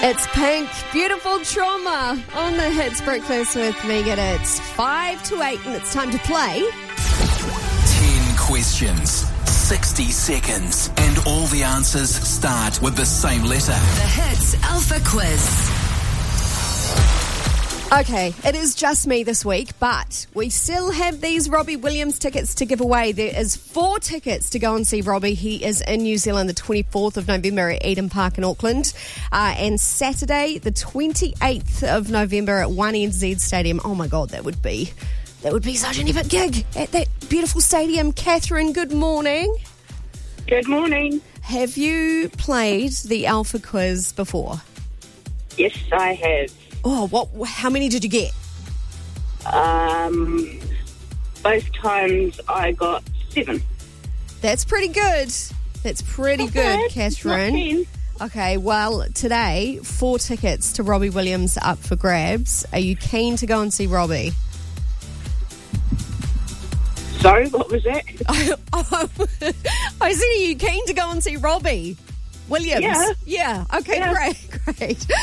It's Pink, Beautiful Trauma on the Hits Breakfast with Megan. It's 5 to 8 and it's time to play. 10 questions, 60 seconds, and all the answers start with the same letter. The Hits Alpha Quiz. Okay, it is just me this week, but we still have these Robbie Williams tickets to give away. There is 4 tickets to go and see Robbie. He is in New Zealand the 24th of November at Eden Park in Auckland. And Saturday, the 28th of November at 1NZ Stadium. Oh my God, that would be such an epic gig at that beautiful stadium. Catherine, good morning. Good morning. Have you played the Alpha Quiz before? Yes, I have. Oh, how many did you get? Both times I got 7. That's pretty good. That's pretty good, Catherine. Okay, well, today, 4 tickets to Robbie Williams up for grabs. Are you keen to go and see Robbie? Sorry, what was that? I said, are you keen to go and see Robbie Williams? Yeah. Yeah, okay, Yeah. Great.